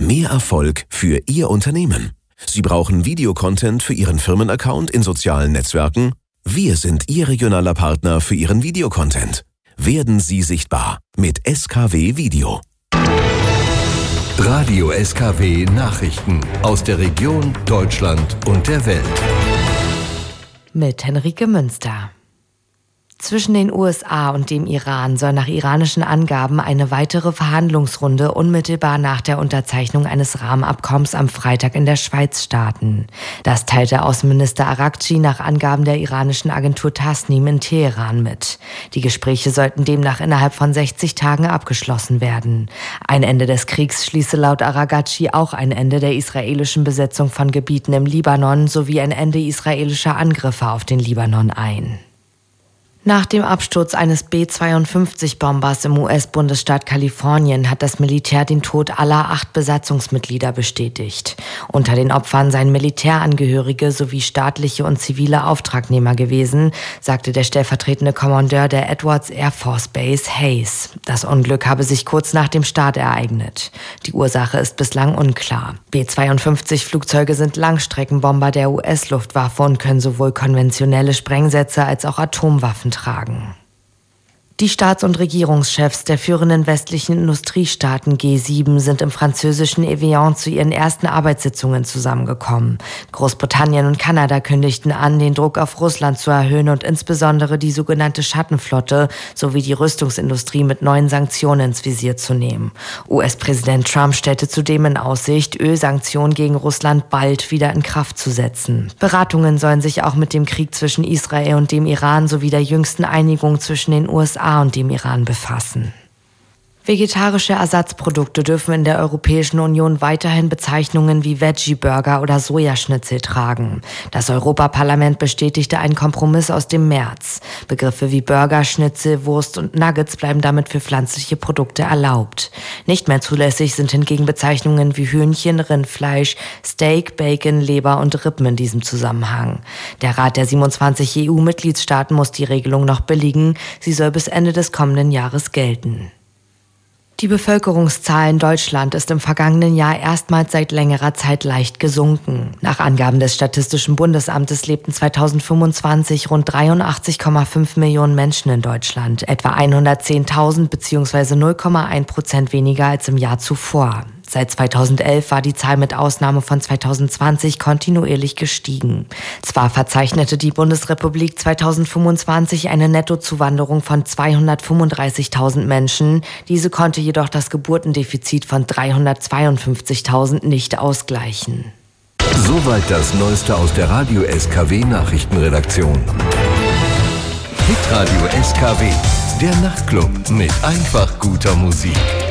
Mehr Erfolg für Ihr Unternehmen. Sie brauchen Videocontent für Ihren Firmenaccount in sozialen Netzwerken? Wir sind Ihr regionaler Partner für Ihren Videocontent. Werden Sie sichtbar mit SKW Video. Radio SKW Nachrichten aus der Region, Deutschland und der Welt. Mit Henrike Münster. Zwischen den USA und dem Iran soll nach iranischen Angaben eine weitere Verhandlungsrunde unmittelbar nach der Unterzeichnung eines Rahmenabkommens am Freitag in der Schweiz starten. Das teilte Außenminister Araghchi nach Angaben der iranischen Agentur Tasnim in Teheran mit. Die Gespräche sollten demnach innerhalb von 60 Tagen abgeschlossen werden. Ein Ende des Kriegs schließe laut Araghchi auch ein Ende der israelischen Besetzung von Gebieten im Libanon sowie ein Ende israelischer Angriffe auf den Libanon ein. Nach dem Absturz eines B-52-Bombers im US-Bundesstaat Kalifornien hat das Militär den Tod aller 8 Besatzungsmitglieder bestätigt. Unter den Opfern seien Militärangehörige sowie staatliche und zivile Auftragnehmer gewesen, sagte der stellvertretende Kommandeur der Edwards Air Force Base, Hayes. Das Unglück habe sich kurz nach dem Start ereignet. Die Ursache ist bislang unklar. B-52-Flugzeuge sind Langstreckenbomber der US-Luftwaffe und können sowohl konventionelle Sprengsätze als auch Atomwaffen tragen. Die Staats- und Regierungschefs der führenden westlichen Industriestaaten G7 sind im französischen Evian zu ihren ersten Arbeitssitzungen zusammengekommen. Großbritannien und Kanada kündigten an, den Druck auf Russland zu erhöhen und insbesondere die sogenannte Schattenflotte sowie die Rüstungsindustrie mit neuen Sanktionen ins Visier zu nehmen. US-Präsident Trump stellte zudem in Aussicht, Ölsanktionen gegen Russland bald wieder in Kraft zu setzen. Beratungen sollen sich auch mit dem Krieg zwischen Israel und dem Iran sowie der jüngsten Einigung zwischen den USA und dem Iran befassen. Vegetarische Ersatzprodukte dürfen in der Europäischen Union weiterhin Bezeichnungen wie Veggie-Burger oder Sojaschnitzel tragen. Das Europaparlament bestätigte einen Kompromiss aus dem März. Begriffe wie Burger, Schnitzel, Wurst und Nuggets bleiben damit für pflanzliche Produkte erlaubt. Nicht mehr zulässig sind hingegen Bezeichnungen wie Hühnchen, Rindfleisch, Steak, Bacon, Leber und Rippen in diesem Zusammenhang. Der Rat der 27 EU-Mitgliedstaaten muss die Regelung noch billigen. Sie soll bis Ende des kommenden Jahres gelten. Die Bevölkerungszahl in Deutschland ist im vergangenen Jahr erstmals seit längerer Zeit leicht gesunken. Nach Angaben des Statistischen Bundesamtes lebten 2025 rund 83,5 Millionen Menschen in Deutschland, etwa 110.000 bzw. 0,1% weniger als im Jahr zuvor. Seit 2011 war die Zahl mit Ausnahme von 2020 kontinuierlich gestiegen. Zwar verzeichnete die Bundesrepublik 2025 eine Nettozuwanderung von 235.000 Menschen, diese konnte jedoch das Geburtendefizit von 352.000 nicht ausgleichen. Soweit das Neueste aus der Radio SKW Nachrichtenredaktion. Hitradio SKW, der Nachtclub mit einfach guter Musik.